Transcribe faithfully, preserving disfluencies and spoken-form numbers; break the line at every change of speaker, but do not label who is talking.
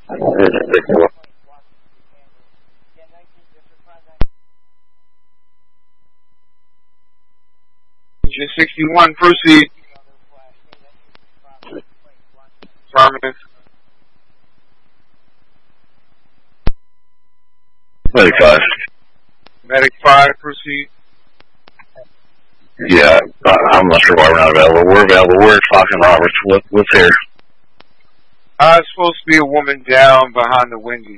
Engine sixty-one, proceed. Affirmative.
Medic five.
Medic five, proceed.
Yeah, I'm not sure why we're not available. We're available. We're at Fox and Roberts. What, what's here?
Uh, it's supposed to be a woman down behind the Wendy's.